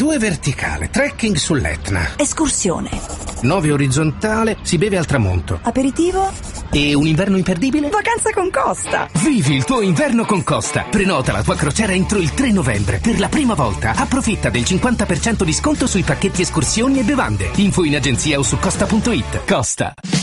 2 verticale, trekking sull'Etna. Escursione. 9 orizzontale, si beve al tramonto. Aperitivo. E un inverno imperdibile? Vacanza con Costa. Vivi il tuo inverno con Costa. Prenota la tua crociera entro il 3 novembre. Per la prima volta approfitta del 50% di sconto sui pacchetti escursioni e bevande. Info in agenzia o su costa.it. Costa.